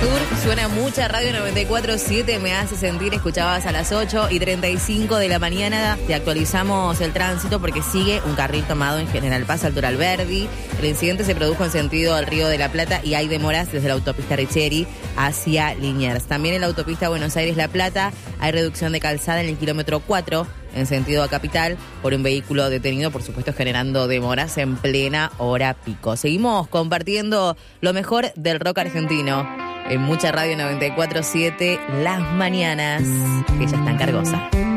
Suena mucha Radio 94.7, me hace sentir, escuchabas a las 8:35 de la mañana. Te actualizamos el tránsito porque sigue un carril tomado en General Paz, altura Alberdi. El incidente se produjo en sentido al Río de la Plata y hay demoras desde la autopista Richeri hacia Liniers. También en la autopista Buenos Aires-La Plata hay reducción de calzada en el kilómetro 4 en sentido a Capital por un vehículo detenido, por supuesto generando demoras en plena hora pico. Seguimos compartiendo lo mejor del rock argentino en mucha Radio 94.7 las mañanas, que ya están cargosas.